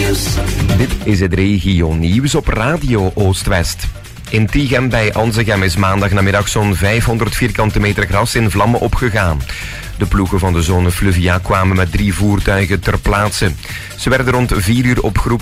Dit is het regio-nieuws op Radio Oost-West. In Tiegem bij Anzegem is maandag namiddag zo'n 500 vierkante meter gras in vlammen opgegaan. De ploegen van de zone Fluvia kwamen met 3 voertuigen ter plaatse. Ze werden rond 4 uur opgeroepen